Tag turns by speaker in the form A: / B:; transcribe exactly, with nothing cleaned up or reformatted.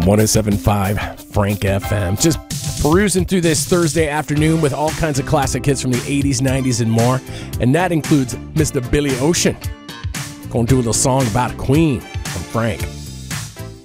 A: one oh seven point five Frank F M. Just perusing through this Thursday afternoon with all kinds of classic hits from the eighties, nineties, and more. And that includes Mister Billy Ocean. Going to do a little song about a queen from Frank.